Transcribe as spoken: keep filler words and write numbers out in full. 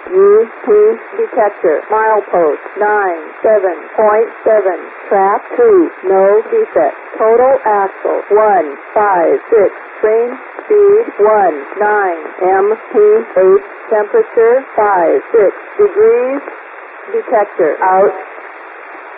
U P detector. Milepost nine seven point seven. Track two. No defect. Total axle one five six. Train speed one nine. M P H temperature five six degrees. Detector out.